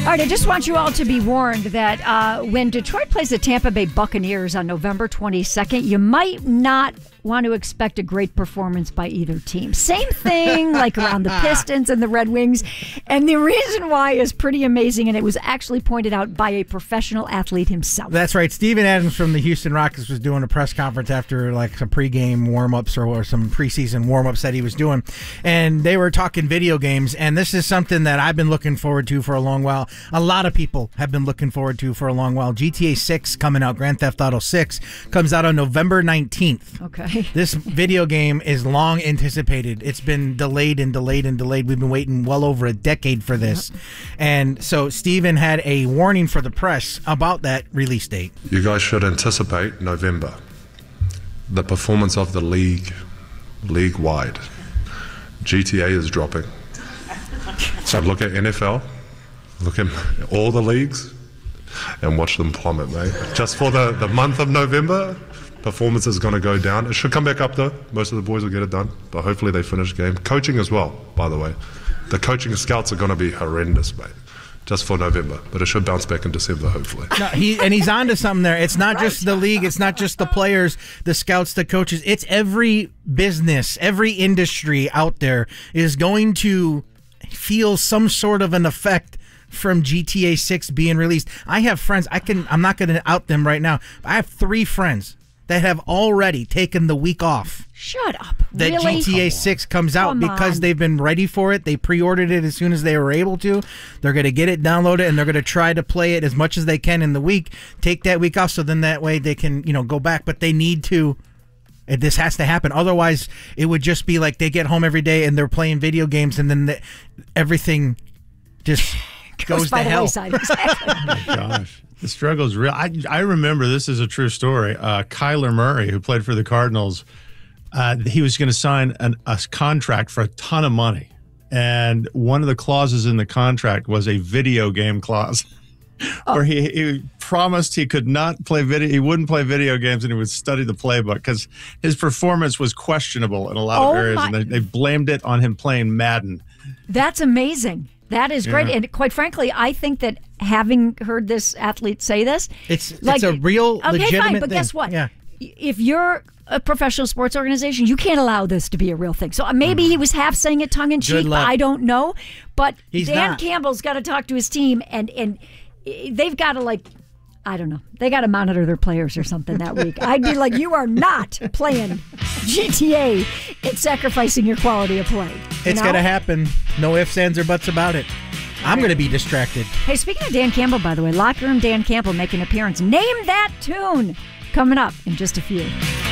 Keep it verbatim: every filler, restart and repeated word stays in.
right, I just want you all to be warned that uh, when Detroit plays the Tampa Bay Buccaneers on November twenty-second, you might not want to expect a great performance by either team. Same thing like around the Pistons and the Red Wings. And the reason why is pretty amazing, and it was actually pointed out by a professional athlete himself. That's right. Steven Adams from the Houston Rockets was doing a press conference after like some pregame warm-ups or, or some preseason warm-ups that he was doing. And they were talking video games, and this is something that I've been looking forward to for a long while. A lot of people have been looking forward to for a long while. G T A six coming out, Grand Theft Auto six, comes out on November nineteenth. Okay. This video game is long anticipated. It's been delayed and delayed and delayed. We've been waiting well over a decade for this. Yep. And so Steven had a warning for the press about that release date. You guys should anticipate November. The performance of the league, league-wide. G T A is dropping. So look at N F L, look at all the leagues, and watch them plummet, mate. Just for the, the month of November, performance is going to go down. It should come back up, though. Most of the boys will get it done, but hopefully they finish the game. Coaching as well, by the way. The coaching scouts are going to be horrendous, mate. Just for November, but it should bounce back in December, hopefully. No, he and he's on to something there. It's not just the league. It's not just the players, the scouts, the coaches. It's every business, every industry out there is going to feel some sort of an effect from G T A six being released. I have friends. I can. I'm not going to out them right now. I have three friends that have already taken the week off. Shut up. That Really? G T A six comes out Come because on. they've been ready for it. They pre-ordered it as soon as they were able to. They're going to get it, download it, and they're going to try to play it as much as they can in the week. Take that week off so then that way they can, you know, go back. But they need to. This has to happen. Otherwise, it would just be like they get home every day and they're playing video games and then the, everything just goes, Goes by to the hell. wayside. Exactly. Oh my gosh. The struggle is real. I, I remember, this is a true story. Uh, Kyler Murray, who played for the Cardinals, uh, he was going to sign an, a contract for a ton of money. And one of the clauses in the contract was a video game clause oh. where he, he promised he could not play video. He wouldn't play video games and he would study the playbook because his performance was questionable in a lot Oh of areas. my- And they, they blamed it on him playing Madden. That's amazing. That is great. Yeah. And quite frankly, I think that having heard this athlete say this, It's it's a real okay, legitimate fine, but thing. guess what? Yeah. If you're a professional sports organization, you can't allow this to be a real thing. So maybe he was half saying it tongue in cheek, but luck. I don't know. But He's Dan not. Campbell's got to talk to his team, and and they've got to like. I don't know. They got to monitor their players or something that week. I'd be like, you are not playing G T A. It's sacrificing your quality of play. You It's know? going to happen. No ifs, ands, or buts about it. I'm going to be distracted. Hey, speaking of Dan Campbell, by the way, Locker Room Dan Campbell making an appearance. Name that tune. Coming up in just a few.